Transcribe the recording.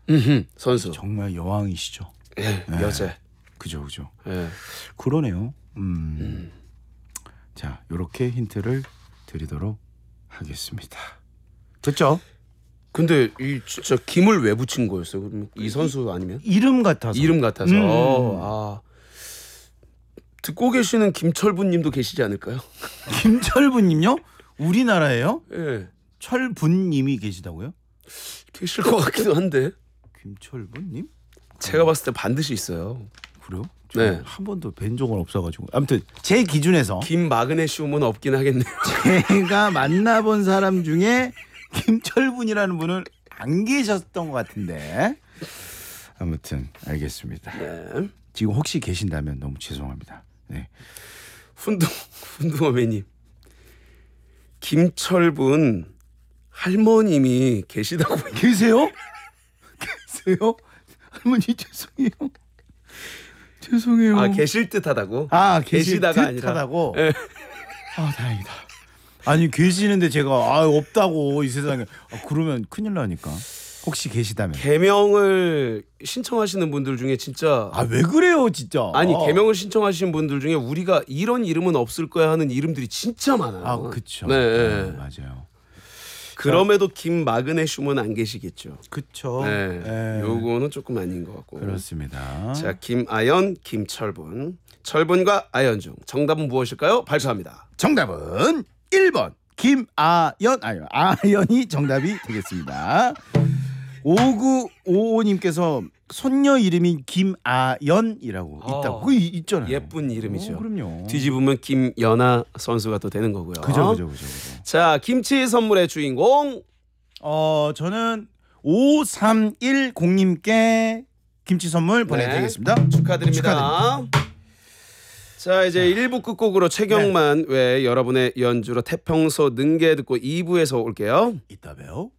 선수. 정말 여왕이시죠. 예, 네. 여제. 그죠. 예. 그러네요. 자, 요렇게 힌트를 드리도록 하겠습니다. 됐죠? 근데 이 진짜 김을 왜 붙인 거였어요? 그러면 이 선수 아니면? 이름 같아서. 이름 같아서. 아. 듣고 계시는 김철분님도 계시지 않을까요? 김철분님요? 우리나라에요? 예. 철분님이 계시다고요? 계실 것 같기도 한데. 김철분님? 제가 봤을 때 반드시 있어요. 그래요? 네. 한 번도 뵌 적은 없어가지고. 아무튼 제 기준에서 김 마그네슘은 없긴 하겠네요. 제가 만나본 사람 중에 김철분이라는 분은 안 계셨던 것 같은데. 아무튼 알겠습니다. 네. 지금 혹시 계신다면 너무 죄송합니다. 네. 훈두어매님. 김철분 할머님이 계시다고. 계세요? 계세요? 할머니 죄송해요. 죄송해요. 아, 계실 듯하다고? 아, 계시다가 아니라. 듯하다고. 예. 아, 다행이다. 아니 계시는데 제가 없다고 이 세상에. 그러면 큰일 나니까. 혹시 계시다면. 개명을 신청하시는 분들 중에 진짜 왜 그래요, 진짜. 아니 개명을 신청하시는 분들 중에 우리가 이런 이름은 없을 거야 하는 이름들이 진짜 많아요. 그렇죠. 네. 맞아요. 그럼에도 김 마그네슘은 안 계시겠죠. 그렇죠. 네. 요거는 조금 아닌 것 같고. 그렇습니다. 자, 김아연, 김철분. 철분과 아연 중 정답은 무엇일까요? 발표합니다. 정답은 1번 김아연. 아연이 정답이 되겠습니다. 5955님께서 손녀 이름이 김아연이라고 있다고. 그거 있잖아요. 예쁜 이름이죠. 그럼요. 뒤집으면 김연아 선수가 또 되는 거고요. 그죠. 자, 김치 선물의 주인공. 저는 5310님께 김치 선물 보내드리겠습니다. 축하드립니다. 자, 이제 1부 끝곡으로 최경만 외 여러분의 연주로 태평소 능게 듣고 2부에서 올게요. 이따 봬요.